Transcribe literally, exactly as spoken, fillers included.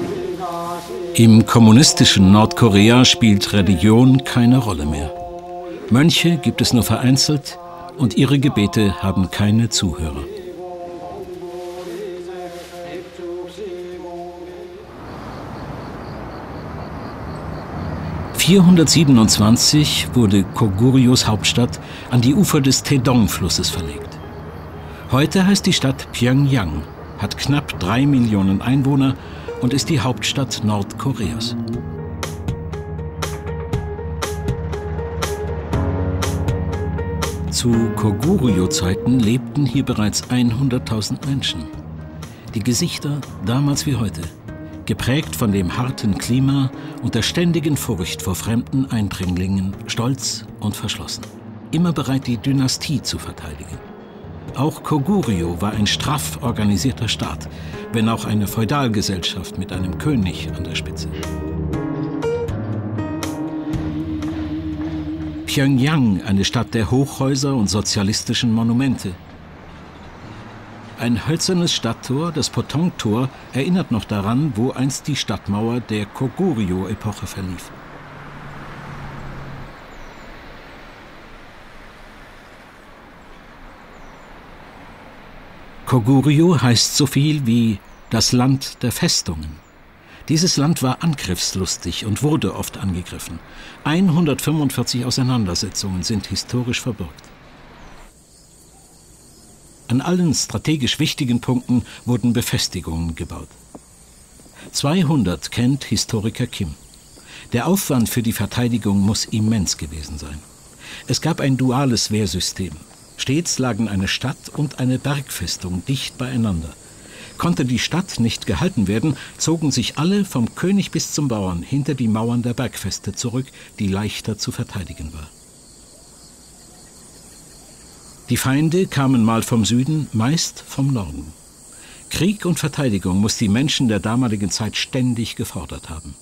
Im kommunistischen Nordkorea spielt Religion keine Rolle mehr. Mönche gibt es nur vereinzelt und ihre Gebete haben keine Zuhörer. vierhundertsiebenundzwanzig wurde Kogurios Hauptstadt an die Ufer des Taedong-Flusses verlegt. Heute heißt die Stadt Pjöngjang, hat knapp drei Millionen Einwohner und ist die Hauptstadt Nordkoreas. Zu Goguryeo-Zeiten lebten hier bereits hunderttausend Menschen. Die Gesichter damals wie heute, geprägt von dem harten Klima und der ständigen Furcht vor fremden Eindringlingen, stolz und verschlossen, immer bereit, die Dynastie zu verteidigen. Auch Goguryeo war ein straff organisierter Staat, wenn auch eine Feudalgesellschaft mit einem König an der Spitze. Pjöngjang, eine Stadt der Hochhäuser und sozialistischen Monumente. Ein hölzernes Stadttor, das Potong-Tor, erinnert noch daran, wo einst die Stadtmauer der Goguryeo-Epoche verlief. Goguryeo heißt so viel wie das Land der Festungen. Dieses Land war angriffslustig und wurde oft angegriffen. hundertfünfundvierzig Auseinandersetzungen sind historisch verbürgt. An allen strategisch wichtigen Punkten wurden Befestigungen gebaut. zweihundert kennt Historiker Kim. Der Aufwand für die Verteidigung muss immens gewesen sein. Es gab ein duales Wehrsystem. Stets lagen eine Stadt und eine Bergfestung dicht beieinander. Konnte die Stadt nicht gehalten werden, zogen sich alle vom König bis zum Bauern hinter die Mauern der Bergfeste zurück, die leichter zu verteidigen war. Die Feinde kamen mal vom Süden, meist vom Norden. Krieg und Verteidigung muss die Menschen der damaligen Zeit ständig gefordert haben.